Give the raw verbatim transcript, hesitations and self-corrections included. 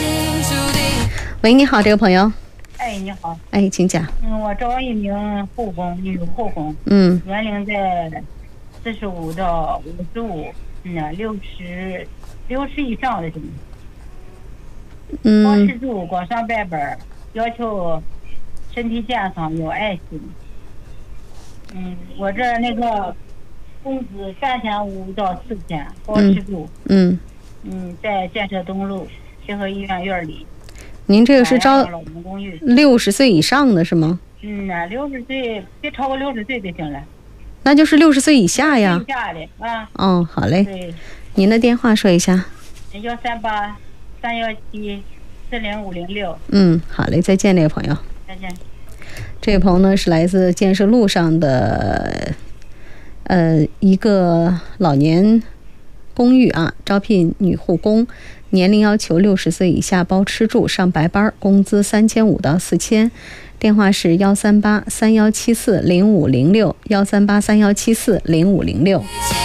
喂，你好，这个朋友。 哎，你好。 哎，请讲。 嗯，我找一名护工，女护工。 嗯。 年龄在四十五到五十五，嗯，六十六十以上的这种。 嗯。 光吃住，光上白班，要求身体健康，有爱心。嗯，我这那个工资三千五到四千，光吃住。 嗯。 嗯，在建设东路协和医院院里。 您这个是招老人公寓， 六十岁以上的是吗？ 嗯呐，六十岁别超过六十岁就行了。 那就是六十岁以下呀。 以下的啊。 哦，好嘞。 对。 您的电话说一下。 幺三八三幺七四零五零六。 嗯，好嘞，再见，这位朋友。 再见。 这位朋友呢是来自建设路上的，呃，一个老年公寓啊，招聘女护工。年龄要求六十岁以下，包吃住，上白班，工资三千五到四千。电话是幺三八三幺七四零五零六，幺三八三幺七四零五零六。